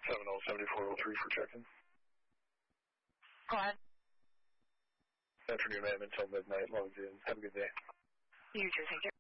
707403 for check-in. Go ahead. Afternoon, ma'am, until midnight. Logged in. Have a good day. You too, thank you.